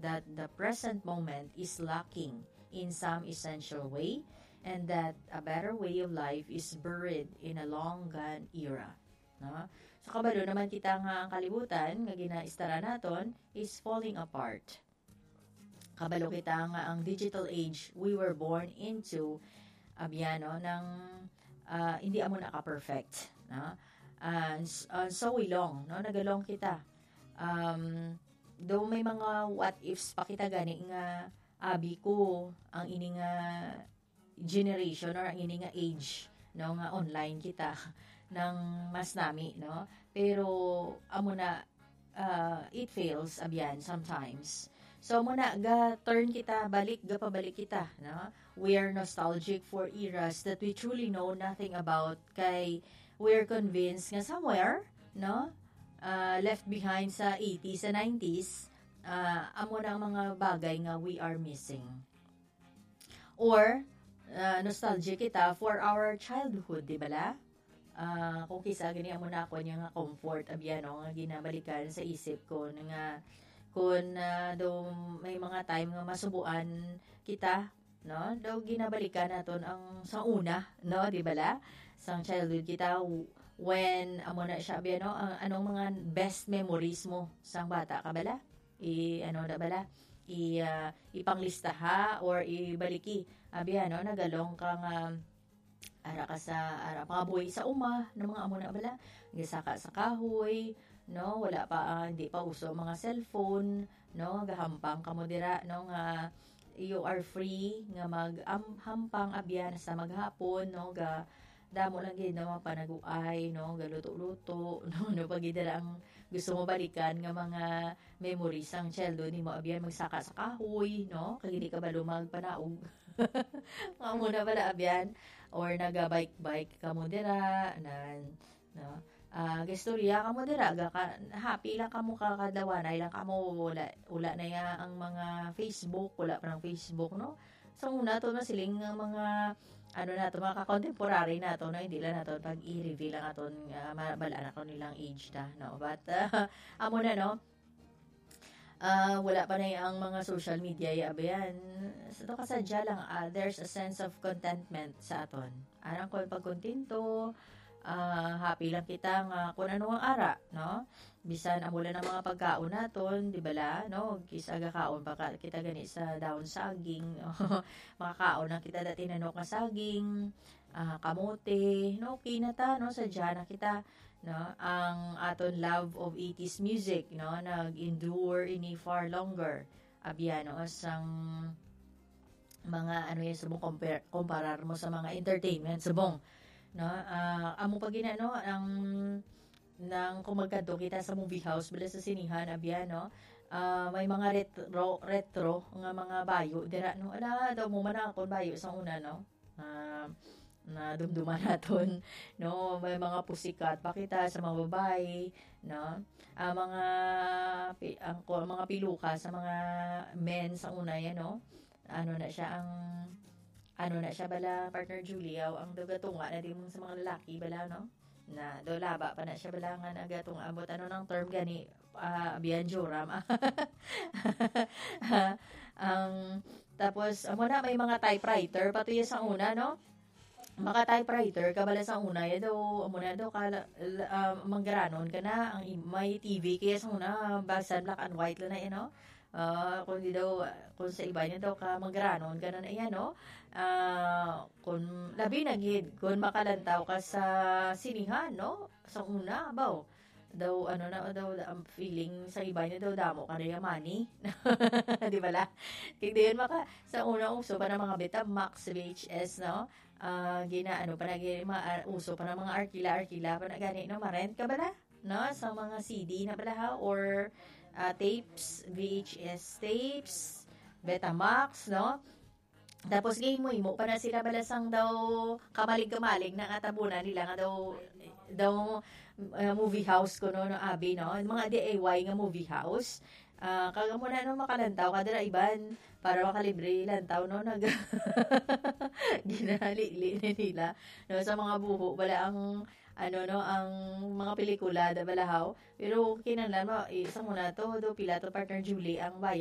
that the present moment is lacking in some essential way, and that a better way of life is buried in a long gone era. No? So kabalo naman kita nga ang kalibutan nga ginaistara naton is falling apart. Kabalo kita nga ang digital age we were born into abyano ng hindi amo naka-perfect, no? So we long, no? Nagalong kita. Though may mga what ifs pa kita gani nga abi ko ang ini nga generation or ang ini nga age, no, nga online kita ng mas nami, no? Pero amo na it fails abyan sometimes. So muna ga turn kita balik ga pabalik kita, no? We are nostalgic for eras that we truly know nothing about, kay we're convinced nga somewhere, no, left behind sa 80s and 90s, amo na ang mga bagay nga we are missing. Or nostalgic kita for our childhood, di bala? Kung kisa gani amo na ako niya nga comfort abyano nga ginabalikan sa isip ko nga kung do may mga time nga masubuan kita, no, daw ginabalikan naton ang sa una, no, di bala, sang childhood kita when amo na siya abyano anong mga best memories mo sang bata ka bala, ano na bala, ipanglista ha or ibaliki abyano nagalong kang ara ka sa mga buhay sa uma ng mga amo na bala, gisaka sa kahoy, no, wala pa hindi pa uso mga cellphone, no, gahampang kamo dira, no, nga you are free nga maghampang abyan sa maghapon, no, ga damo lang gid na panaguay, no, galuto-luto, no pagidala ang gusto mo balikan nga mga memories ang childhood nimo abyan magsaka sa kahoy, no, kay hindi ka ba lumagpanaog nga muna pala abyan or naga-bike ka mo dira nan, no, gastorya ka mo dira happy lang kamo kakadawanay lang kamo wala na ya ang mga Facebook, wala pa ng Facebook, no. So una to na siling mga ano na to mga contemporary na to, no, hindi lang naton pag i-reveal lang aton mabala na ko nilang age ta, no, but amo na, no, wala pa na ang mga social media abayan. So to kasadya lang there's a sense of contentment sa aton. Arang ko pagkontento, happy lang kita nga kung ano ang ara, no, bisan amula ng mga pagkaon naton, di bala, no, kisa gakaon pa kita gani sa daon saging, makakaon na kita dati na no saging, kamote, no, okay na ta, no, sadya na kita, no, ang aton love of 80s music, no, nag-endure ini far longer abyano sang mga ano yan subong comparar mo sa mga entertainment subong, no, amo pag no ang nang kumagkadto kita sa movie house bala sa sinihan abya, no, may mga retro nga mga bayo dira, no, ala daw mo man akon bayo sa una, no, na dumduman naton, no, may mga pusikat pakita sa mga babae, no, mga piluka sa mga men sa una yan, no, ano na siya bala partner Julia ang dagatunga na di mo sa mga lalaki bala, no, na do laba pa na siya bala nga nagatung abot ano ng term gani biyan joram tapos amo na may mga typewriter patuya sa una, no, mga typewriter kabala sa una ya daw amo na daw manggaranon ka na ang may TV kaya sa una basta black and white lang na yan, no. Kung di daw kung sa iba niya daw ka magranon ka na yan, no, kung labi na gid kung makalantaw ka sa sinihan, no, sa una baw daw ano na daw ang feeling sa iba niya daw damo ka na money di ba la kaya diyan maka sa una uso pa ng mga Betamax VHS, no, gina ano pa na uso pa ng mga arkila pa na gani, no, marent ka ba na, no, sa mga CD na bala or tapes, VHS tapes, Betamax, no. Tapos game mo pa na sila balasang daw kamalig-kamalig na atabunan nila nga daw movie house ko, no, abi, no, mga DIY nga movie house. Kaga mo na no makalantaw kada iban para makalibre lantaw, no, nag ginali nila, no, sa mga buho bala ang ano, no, ang mga pelikula da balahaw pero kinahanglan mo isa muna to do pila to partner Julie ang bayan